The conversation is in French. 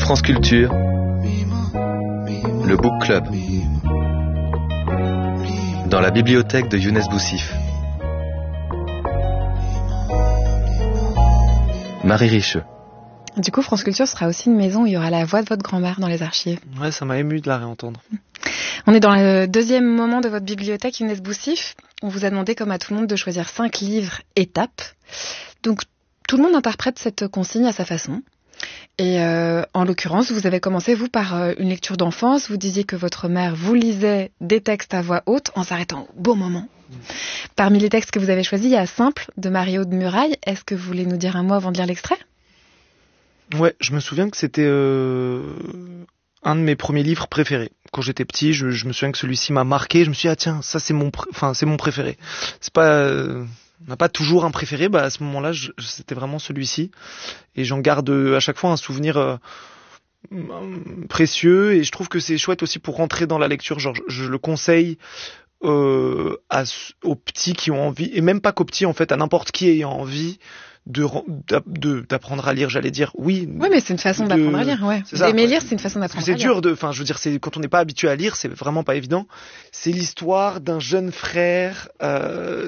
France Culture, le Book Club, dans la bibliothèque de Younes Boussif. Marie Richeux. Du coup, France Culture sera aussi une maison où il y aura la voix de votre grand-mère dans les archives. Ouais, ça m'a ému de la réentendre. On est dans le deuxième moment de votre bibliothèque Younes Boussif. On vous a demandé, comme à tout le monde, de choisir 5 livres étapes. Donc, tout le monde interprète cette consigne à sa façon. Et en l'occurrence, vous avez commencé, vous, par une lecture d'enfance. Vous disiez que votre mère vous lisait des textes à voix haute en s'arrêtant au bon moment. Parmi les textes que vous avez choisis, il y a Simple de Marie-Aude Muraille. Est-ce que vous voulez nous dire un mot avant de lire l'extrait ? Ouais, je me souviens que c'était un de mes premiers livres préférés. Quand j'étais petit, je me souviens que celui-ci m'a marqué. Je me suis dit, ah tiens, ça c'est mon préféré. C'est pas... on n'a pas toujours un préféré, à ce moment-là, c'était vraiment celui-ci. Et j'en garde à chaque fois un souvenir précieux. Et je trouve que c'est chouette aussi pour rentrer dans la lecture. Genre, je le conseille aux petits qui ont envie, et même pas qu'aux petits, en fait, à n'importe qui ayant envie d'apprendre à lire, j'allais dire. Oui, mais c'est une façon d'apprendre à lire, ouais. D'aimer lire, c'est une façon d'apprendre à lire. C'est dur je veux dire, c'est quand on n'est pas habitué à lire, c'est vraiment pas évident. C'est l'histoire d'un jeune frère